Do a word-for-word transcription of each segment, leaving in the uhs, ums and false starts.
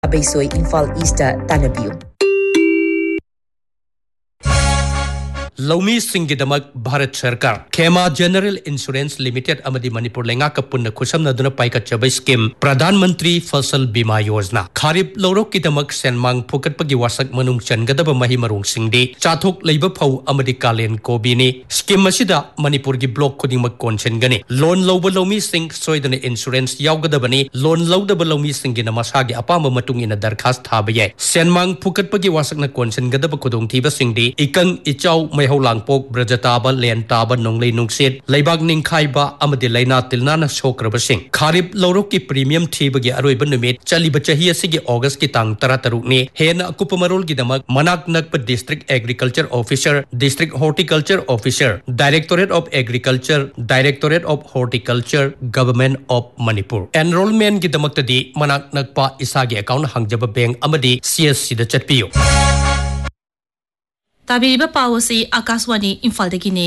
Abeisoi Imphal East Tanabiu. लौमी सिंगिदमक Bharat सरकार खेमा general insurance limited अमदी Manipur लेंगा कपुन खुशम नदुना पाइकचब स्कीम प्रधानमंत्री फसल बीमा योजना खारिब लौरोक किदमक सेनमांग फुकटपगी वासक मनुंग चनगदब मही मरुंग सिंगदी चाथोक लैब फौ अमदी कालेन कोबीनी स्कीम मसिदा मणिपुर की ब्लॉक खुदिमक कोनसेनगनी लोन लौब लौमी सिंग सोइदने इंश्योरेंस यावगदबनी लोन लौदब लौमी सिंगिना मसागी अपाम मतुंग इन दरखास्त थाबये सेनमांग फुकटपगी वासकना कोनसेनगदब खुदोंग थीब सिंगदी इकंग इचाउ Langpok Brajataba Lentaba Nonglei Nungsit Laibag Ningkaiba Amadi Laina Tilnana Sokraba Singh Kharib Loroki Premium Tibagi Aroiba Numit Chalibachahi Sigi August Kitang Taratarukni Hena Kupamarol Gidamak Manak Nakpa District Agriculture Officer District Horticulture Officer Directorate of Agriculture Directorate of Horticulture Government of Manipur Enrollment Gidamak Tadi Manak Nakpa Isagi Account Hangjaba Bank Amadi C S C da Chatpiyo ताबीबा पावसी Akashvani Imphal दगिने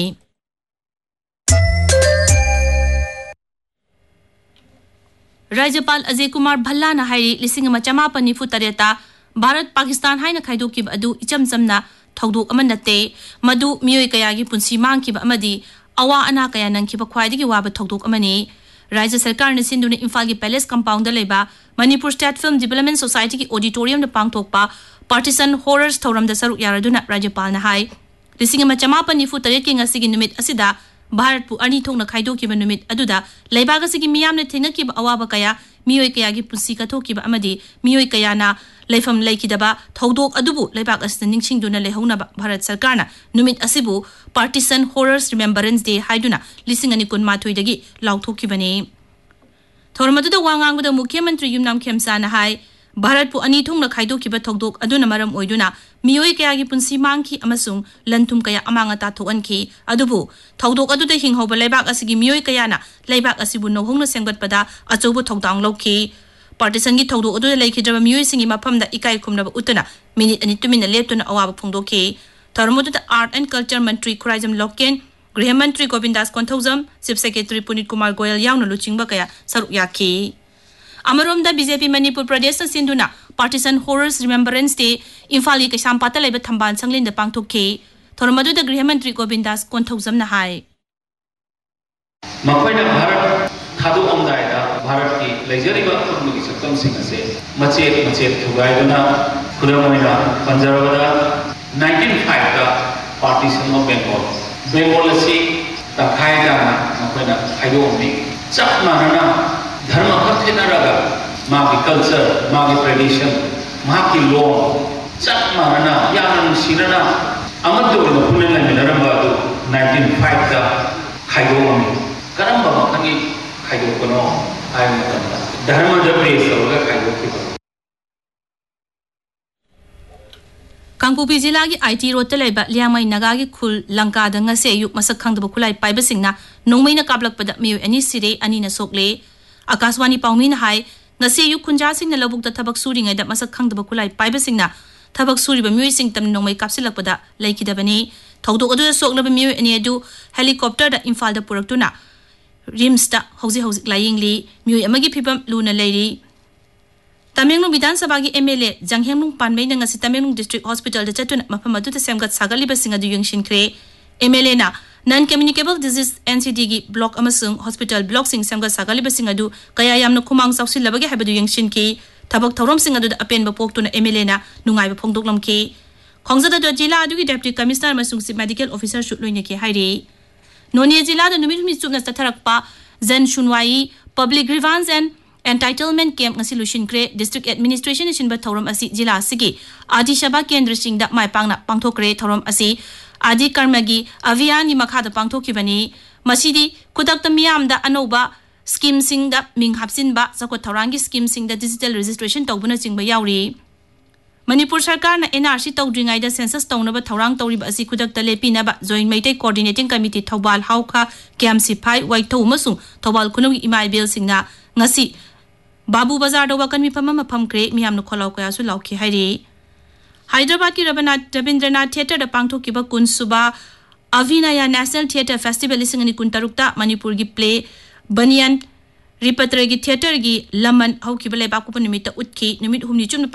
राज्यपाल अजय कुमार भल्ला ना high लिसिंग मचमापन निफु तरेता Bharat Pakistan high ना खाइदोकिब अदु इचम चमना थौदोक अमन नते मदु मियोय कयागी पुंसी मांगकिब अमदी अवा अना कया नंखिब ख्वाइदगी वाब थौदोक अमने राज्य सरकार ने सिंधुने इम्फाल की पैलेस कंपाउंड लेबा Manipur state film development society की ऑडिटोरियम ने पांगथोकपा पार्टीसन हॉरर्स थौरम द सरुक यारदुना राज्यपाल ना हाई लिसिंग मचमापन निफु तरेत की ngasi नुमित असिदा भारत पु अनी थोंगना खाइदोकिब नुमित अदुदा लेबाग असिगी मियाम ने थेंगकिब अवाबा कया मियोय कयागी पुंसी कथोकिब अमदी मियोय कयाना लेफम लेकिदबा थौदोक अदुबु लेबाग असिन निंगसिंगदुना लेहौनबा भारत सरकारना नुमित असिबु पार्टीसन हॉरर्स रिमेम्बरेंस डे हाइदुना लिसिंग अनि कुन माथोइदगी लाउथोकिबने थौरमदुदा वांगांगुदा मुख्यमंत्री युमनाम खेमसाना हाई भारत पु अनी थोंगना खाइदोकिब थौदोक अदुना मरम ओइदुना मियोय कयागी पुंसी मांगखी अमसुंग लंथुम कया अमांगता थोअनखी अदुबु थौदोक अदुदा हिंगहौबा लेबाग असिगी मियोय कयाना लेबाग असिबु नौहोंगना सेंगतपदा अचौबो थौदांग लौखी पार्टीसन की थौदोक अदुदा लेखिद्रबा मियोय सिंगी मफमदा इकाय खुमनबा उतना मिनिट अनि तुमिना लेप्तुना अवाबा फोंदोखी थौरमदुदा आर्ट एंड कल्चर मंत्री खुराइजम लोकेन गृह मंत्री गोविंदास कोंथौजम चीफ सेक्रेटरी पुनीत कुमार गोयल यावना लुचिंगबा कया सरुक याखी अमरोमदा बीजेपी मणिपुर प्रदेश सिंधुना partisan horrors remembrance day Imphal की कैसामपाता लेब थंबान संगलिन पांगथोखे थोरमदुदा गृह मंत्री गोविंदास कोंथौजम ना हाय मखोइना भारत थादो अमदायदा भारत की लेजरिबा खुदमुगी सत्तम सिंह असे मचेत मचेत थुगायदुना खुदमोइना पंजाबदा nineteen oh five दा पार्टीशन ऑफ बंगाल बंगाल असी तखायदा मखोइना खाइदोमि चपमाना धर्म खथेनरगा मागी कल्चर मागी ट्रेडिशन मागी लॉ चपमाना यानन सिरना अमदो पुने लमिनरबा nineteen oh five दा खाइदोमि करंबा मखनी खाइदोकनो आय मतंदा धर्म द प्रेस होगा खाइदोकिबा कांगपुपी जिला की आईटी रोड लेबा लियांगमई नगा की खुल लंका दंगसे युक मसक खंगदब खुलाई पाइबसिंगना नोंमैना काबलकपदा मियो अनि सिरे अनि न सोकले Akashvani पाउमिन high ngase yu khunja sing na labuk da thabak suri ngai da masak khang da kulai paiba sing na thabak suri ba mui sing tam nongmai kapsilak pada laiki da bani thawdok adu sok laba mui ani adu helicopter da imphal da puraktuna rims da hauji hauji lying li mui amagi phibam luna leiri Tamenglong Vidhan Sabha ki M L A Janghenglong Panmei na ngasi Tamenglong District Hospital da chatuna mafam adu ta semgat sagali ba singa du yungshin kre M L A na Non-communicable disease N C D gi block amasung hospital block sing samga sagali basing adu kaya yamna khumang sausil labagi habadu yangshin ki thabak thorom sing adu apen ba pok tuna M L A na nungai ba phongdok lam ki khongzada do jila adu gi deputy commissioner masung si medical officer shutloine ki hairi Nonia jila da numit mi chupna tatharakpa zen shunwai public grievance and entitlement camp ngasi lushin kre district administration shin ba thorom asi jila asigi adi shaba kendra sing da mai pangna pangthokre thorom asi आदि कर्मगी अभियान मखाद पांथोखिबनी मसीदी कुदक्त मियामदा अनोबा scheme सिंगदा Ming हापसिनबा सको थौरांगी scheme सिंगदा digital registration तौबना चिंगबा यावरी Manipur सरकार ना NRC तौद्रिंगाइदा census तौनबा थौरांग तौरिबा असि कुदक्त लेपिनबा joint मेटे coordinating committee Thoubal हाउखा KMC phi वाइथौ मसु Thoubal खुनुगी इमाइबेल सिंगना ngasi बाबू बाजार दो वकन मिफम मफम क्रे मियामनो खोलाव कयासु लाउखि हाइरी हैदराबाद की Rabindranath Rabindranath theatre the पांगथोकिबा कुनसुबा अभिनय नेशनल थिएटर फेस्टिवल लिसिंगनी कुन तरुक्ता मणिपुर की प्ले बनियन रिपत्र की थिएटर की लमन हौखिब लेबाकुप निमित्त उतखी निमित हुमनी चुम